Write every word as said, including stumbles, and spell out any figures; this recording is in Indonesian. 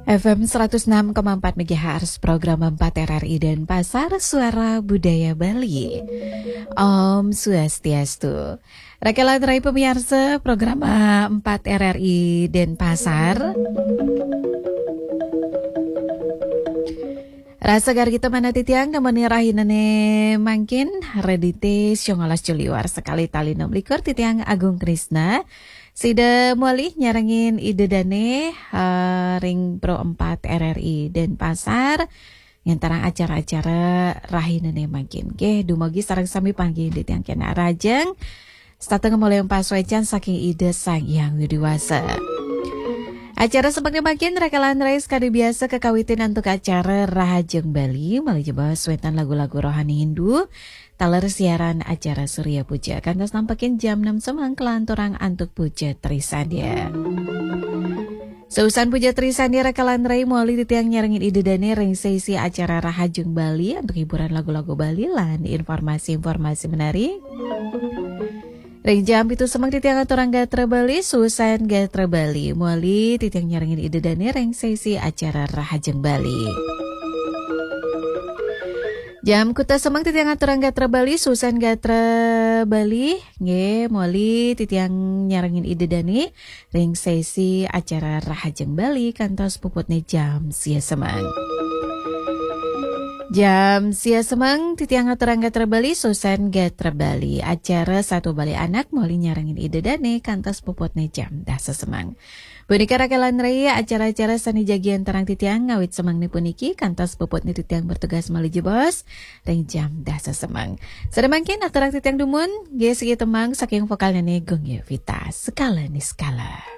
F M seratus enam koma empat MHz program empat R R I dan Pasar Suara Budaya Bali. Om Swastiastu. Rakelan Rai pemirsa program empat R R I dan Pasar. Rasa gar kita mana titiang namanya rahinane mangkin redite syongolas Juliwar sekali tali enam likur titiang Agung Krisna. Sida muali nyarangin ide dane uh, ring pro empat R R I dan Pasar nyantarang acara-acara rahinane mangkin. Ge dumogi sareng sami panggil di tiang kena rajeng. Stateng mulai empaswecan saking ide sang yang widiwasa. Acara sebagai makin rekalan rais kali biasa kekawitin untuk acara Rahajeng Bali melalui jebah suetan lagu-lagu rohani Hindu taler siaran acara Surya Puja kantos nampakin jam enam semang kelanturang antuk puja Trisandia. Seusan puja Trisandia rekalan rai melalui titiang nyarengin ide dane ring sesi acara Rahajeng Bali untuk hiburan lagu-lagu Bali lan informasi-informasi menarik. Ring jam itu semang titiang aturang gatra Bali, Susan gatra Bali. Muali titiang nyarengin ide dane ring sesi acara Rahajeng Bali. Jam kuta semang titiang aturang gatra Bali, Susan gatra Bali. Nge, muali titiang nyarengin ide dane ring sesi acara Rahajeng Bali kantos puputne jam sia semang. Jam sia semang titiang aturang gatra Bali, Susan gatra Bali. Acara Satu Bali Anak muali nyarengin ide dane kantos puputne jam dasa semang. Bonika rakalan raya acara-acara sani jagian tarang titiang ngawit semang ni puniki kantos puputne titiang bertugas mali jebos ring jam dasa semang. Sedemangkin aturang titiang dumun ge segi temang saking vokal nene Gong Yevita skala ni skala.